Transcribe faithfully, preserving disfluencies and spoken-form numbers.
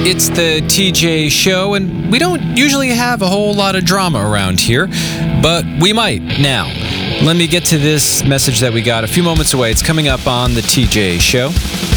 It's the T J Show, and we don't usually have a whole lot of drama around here, but we might now. Let me get to this message that we got a few moments away. It's coming up on the T J Show.